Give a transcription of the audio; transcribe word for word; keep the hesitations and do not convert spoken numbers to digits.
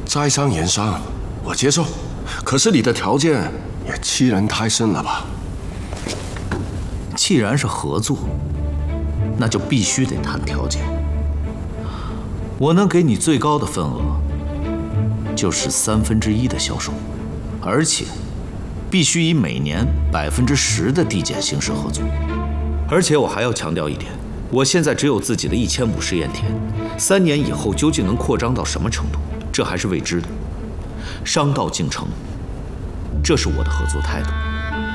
在商言商，我接受。可是你的条件也欺人太甚了吧？ 既然是合作，那就必须得谈条件。我能给你最高的份额，就是三分之一的销售，而且必须以每年百分之十的递减形式合作。而且我还要强调一点，我现在只有自己的一千亩试验田，三年以后究竟能扩张到什么程度，这还是未知的。商到竟成，这是我的合作态度。